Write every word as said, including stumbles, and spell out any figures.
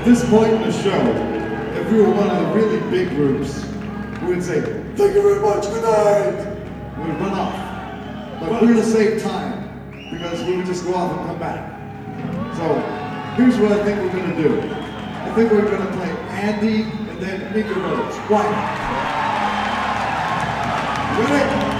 At this point in the show, if we were one of the really big groups, we would say, "Thank you very much, good night!" We would run off. But we're going to save time, because we would just go off and come back. So, here's what I think we're going to do. I think we're going to play Andy and then Mika Rhodes. Why not? Ready?